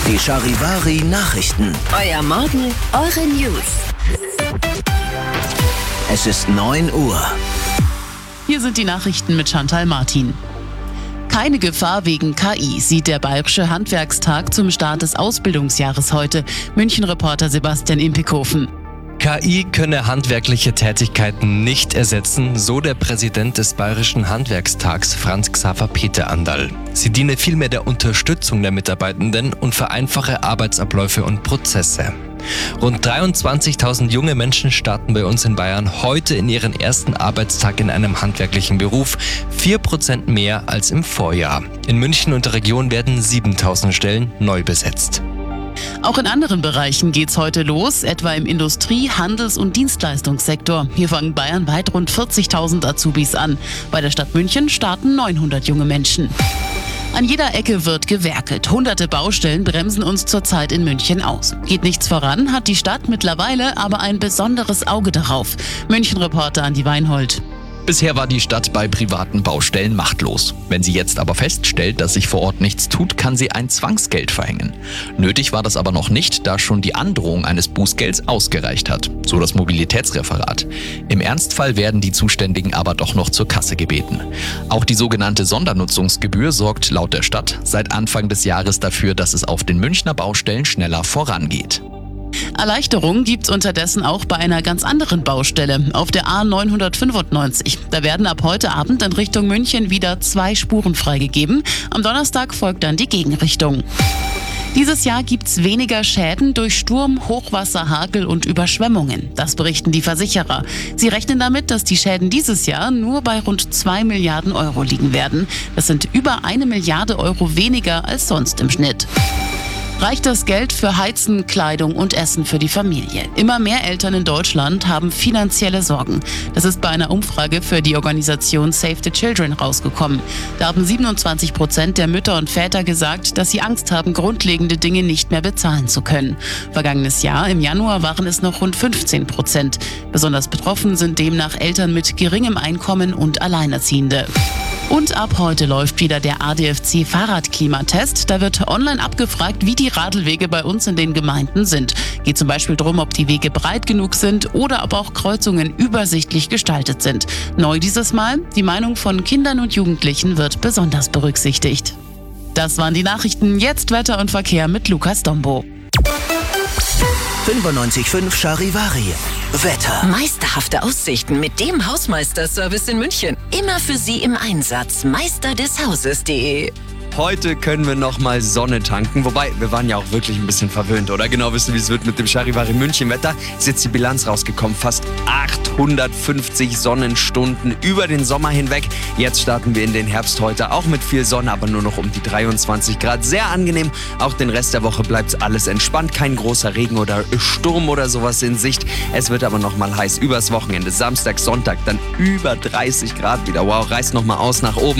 Die Charivari Nachrichten. Euer Morgen, eure News. Es ist 9 Uhr. Hier sind die Nachrichten mit Chantal Martin. Keine Gefahr wegen KI, sieht der Bayerische Handwerkstag zum Start des Ausbildungsjahres heute. München-Reporter Sebastian Impikofen. KI könne handwerkliche Tätigkeiten nicht ersetzen, so der Präsident des Bayerischen Handwerkstags Franz Xaver Peter Anderl. Sie diene vielmehr der Unterstützung der Mitarbeitenden und vereinfache Arbeitsabläufe und Prozesse. Rund 23.000 junge Menschen starten bei uns in Bayern heute in ihren ersten Arbeitstag in einem handwerklichen Beruf, 4% mehr als im Vorjahr. In München und der Region werden 7.000 Stellen neu besetzt. Auch in anderen Bereichen geht's heute los, etwa im Industrie-, Handels- und Dienstleistungssektor. Hier fangen bayernweit rund 40.000 Azubis an. Bei der Stadt München starten 900 junge Menschen. An jeder Ecke wird gewerkelt. Hunderte Baustellen bremsen uns zurzeit in München aus. Geht nichts voran, hat die Stadt mittlerweile aber ein besonderes Auge darauf. München-Reporter Andi Weinhold. Bisher war die Stadt bei privaten Baustellen machtlos. Wenn sie jetzt aber feststellt, dass sich vor Ort nichts tut, kann sie ein Zwangsgeld verhängen. Nötig war das aber noch nicht, da schon die Androhung eines Bußgelds ausgereicht hat, so das Mobilitätsreferat. Im Ernstfall werden die Zuständigen aber doch noch zur Kasse gebeten. Auch die sogenannte Sondernutzungsgebühr sorgt laut der Stadt seit Anfang des Jahres dafür, dass es auf den Münchner Baustellen schneller vorangeht. Erleichterung gibt's unterdessen auch bei einer ganz anderen Baustelle, auf der A995. Da werden ab heute Abend in Richtung München wieder 2 Spuren freigegeben. Am Donnerstag folgt dann die Gegenrichtung. Dieses Jahr gibt's weniger Schäden durch Sturm, Hochwasser, Hagel und Überschwemmungen. Das berichten die Versicherer. Sie rechnen damit, dass die Schäden dieses Jahr nur bei rund 2 Milliarden Euro liegen werden. Das sind über 1 Milliarde Euro weniger als sonst im Schnitt. Reicht das Geld für Heizen, Kleidung und Essen für die Familie? Immer mehr Eltern in Deutschland haben finanzielle Sorgen. Das ist bei einer Umfrage für die Organisation Save the Children rausgekommen. Da haben 27% der Mütter und Väter gesagt, dass sie Angst haben, grundlegende Dinge nicht mehr bezahlen zu können. Vergangenes Jahr, im Januar, waren es noch rund 15%. Besonders betroffen sind demnach Eltern mit geringem Einkommen und Alleinerziehende. Und ab heute läuft wieder der ADFC Fahrradklimatest. Da wird online abgefragt, wie die Radlwege bei uns in den Gemeinden sind. Geht zum Beispiel darum, ob die Wege breit genug sind oder ob auch Kreuzungen übersichtlich gestaltet sind. Neu dieses Mal, die Meinung von Kindern und Jugendlichen wird besonders berücksichtigt. Das waren die Nachrichten. Jetzt Wetter und Verkehr mit Lukas Dombo. 95.5 Charivari. Wetter. Meisterhafte Aussichten mit dem Hausmeisterservice in München. Immer für Sie im Einsatz. meisterdeshauses.de. Heute können wir nochmal Sonne tanken, wobei wir waren ja auch wirklich ein bisschen verwöhnt, oder? Genau wissen, wie es wird mit dem Charivari München Wetter. Ist jetzt die Bilanz rausgekommen, fast 850 Sonnenstunden über den Sommer hinweg. Jetzt starten wir in den Herbst heute, auch mit viel Sonne, aber nur noch um die 23 Grad. Sehr angenehm, auch den Rest der Woche bleibt alles entspannt. Kein großer Regen oder Sturm oder sowas in Sicht. Es wird aber nochmal heiß übers Wochenende. Samstag, Sonntag dann über 30 Grad wieder. Wow, reißt nochmal aus nach oben.